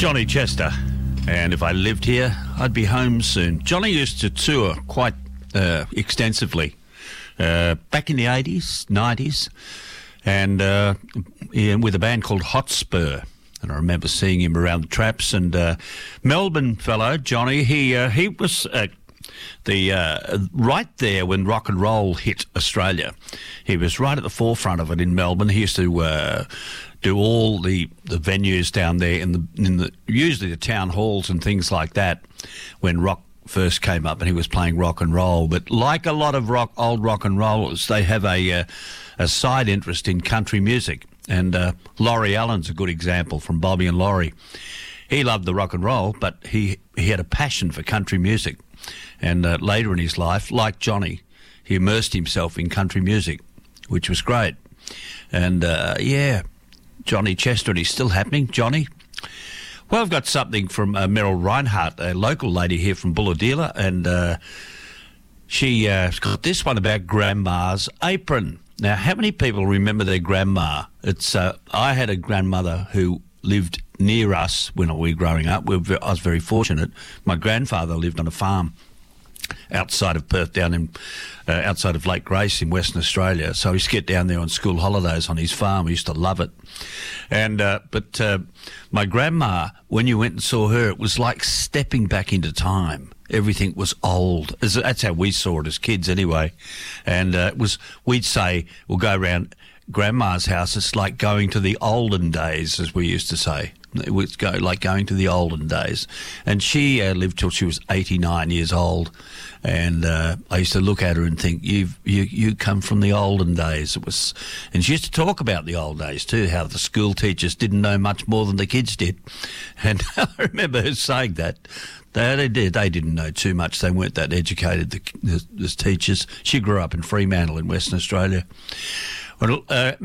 Johnny Chester, and if I lived here, I'd be home soon. Johnny used to tour quite extensively back in the 80s, 90s, and with a band called Hotspur. And I remember seeing him around the traps. And Melbourne fellow, Johnny, he was right there when rock and roll hit Australia. He was right at the forefront of it in Melbourne. He used to do all the venues down there in the usually the town halls and things like that when rock first came up, and he was playing rock and roll. But like a lot of old rock and rollers, they have a side interest in country music. And Laurie Allen's a good example from Bobby and Laurie. He loved the rock and roll, but he had a passion for country music. And later in his life, like Johnny, he immersed himself in country music, which was great. And Johnny Chester, and he's still happening. Johnny? Well, I've got something from Meryl Reinhardt, a local lady here from Bulahdelah, and she's got this one about Grandma's apron. Now, how many people remember their grandma? It's I had a grandmother who lived near us when we were growing up. I was very fortunate. My grandfather lived on a farm outside of Perth, down in outside of Lake Grace in Western Australia. So he used to get down there on school holidays on his farm. He used to love it. And but my grandma, when you went and saw her, it was like stepping back into time. Everything was old. That's how we saw it as kids anyway. And we'd say, we'll go around Grandma's house, it's like going to the olden days, as we used to say. It would go like going to the olden days. And she lived till she was 89 years old. And I used to look at her and think, you come from the olden days. And she used to talk about the old days too, how the school teachers didn't know much more than the kids did. And I remember her saying that. They didn't know too much. They weren't that educated as teachers. She grew up in Fremantle in Western Australia. Well,